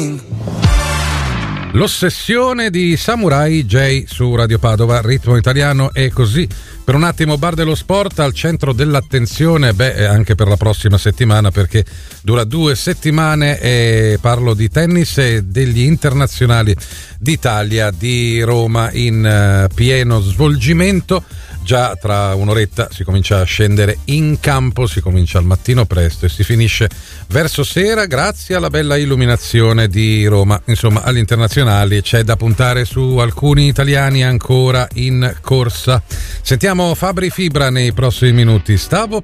L'ossessione di Samurai J su Radio Padova, ritmo italiano è così. Per un attimo Bar dello Sport al centro dell'attenzione, anche per la prossima settimana, perché dura 2 settimane e parlo di tennis e degli internazionali d'Italia di Roma in pieno svolgimento. Già tra un'oretta si comincia a scendere in campo, si comincia al mattino presto e si finisce verso sera grazie alla bella illuminazione di Roma. Insomma, agli internazionali c'è da puntare su alcuni italiani ancora in corsa. Sentiamo Fabri Fibra nei prossimi minuti. Stavo